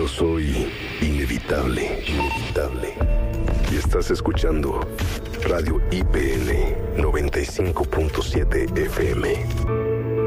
Yo soy inevitable, inevitable. Y estás escuchando Radio IPN 95.7 FM.